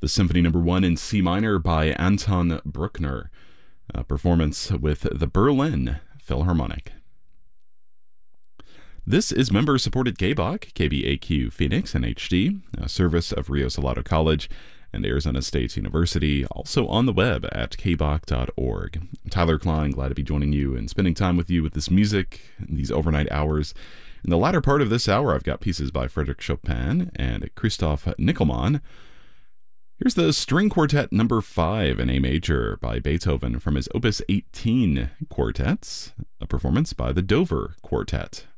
Symphony Number 1 in C minor by Anton Bruckner, a performance with the Berlin Philharmonic. This is member-supported KBOC, KBAQ Phoenix and HD, a service of Rio Salado College and Arizona State University, also on the web at kboc.org. Tyler Klein, glad to be joining you and spending time with you with this music, these overnight hours. In the latter part of this hour, I've got pieces by Frédéric Chopin and Christoph Nickelmann. Here's the String Quartet Number 5 in A major by Beethoven from his Opus 18 quartets, a performance by the Dover Quartet.